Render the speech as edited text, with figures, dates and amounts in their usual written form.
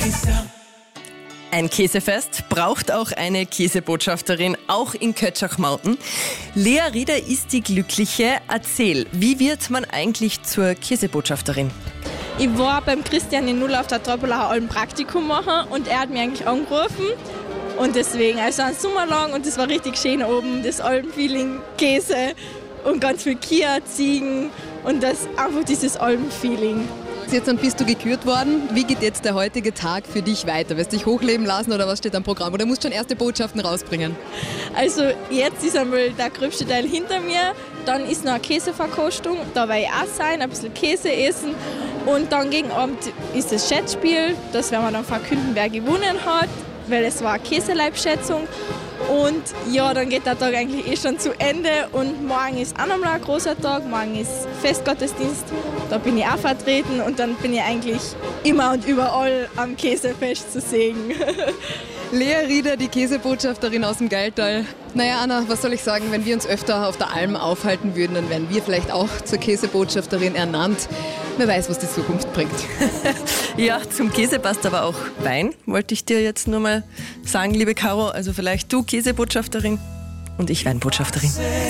Ein Käsefest braucht auch eine Käsebotschafterin, auch in Kötschach-Mauten. Lea Rieder ist die Glückliche. Erzähl, wie wird man eigentlich zur Käsebotschafterin? Ich war beim Christian in Null auf der Tröppelacher Alm Praktikum machen und er hat mich eigentlich angerufen. Und deswegen, also ein Sommer lang und das war richtig schön oben, das Alpenfeeling, Käse und ganz viel Kia, Ziegen und das einfach dieses Alpenfeeling. Jetzt bist du gekürt worden. Wie geht jetzt der heutige Tag für dich weiter? Wirst du dich hochleben lassen oder was steht am Programm? Oder musst du schon erste Botschaften rausbringen? Also jetzt ist einmal der gröbste Teil hinter mir. Dann ist noch eine Käseverkostung. Da werde ich auch sein, ein bisschen Käse essen. Und dann gegen Abend ist das Schätzspiel. Das werden wir dann verkünden, wer gewonnen hat, weil es war eine Käseleibschätzung. Und ja, dann geht der Tag eigentlich schon zu Ende und morgen ist auch nochmal ein großer Tag, morgen ist Festgottesdienst, da bin ich auch vertreten und dann bin ich eigentlich immer und überall am Käsefest zu sehen. Lea Rieder, die Käsebotschafterin aus dem Geiltal. Naja, Anna, was soll ich sagen, wenn wir uns öfter auf der Alm aufhalten würden, dann wären wir vielleicht auch zur Käsebotschafterin ernannt. Wer weiß, was die Zukunft bringt. Ja, zum Käse passt aber auch Wein, wollte ich dir jetzt nur mal sagen, liebe Caro. Also vielleicht du Käsebotschafterin und ich Weinbotschafterin.